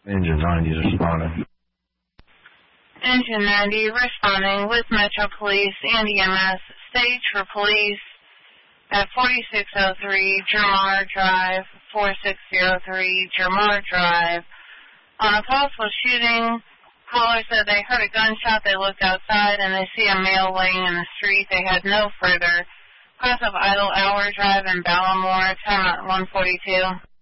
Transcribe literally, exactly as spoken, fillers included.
Engine ninety is responding. Engine ninety responding with Metro Police and E M S. Stage for police at forty-six oh three Jermar Drive, forty-six oh three Jermar Drive. On a possible shooting, caller said they heard a gunshot. They looked outside and they see a male laying in the street. They had no further. Cross of Idle Hour Drive in Ballamore, time at one forty-two.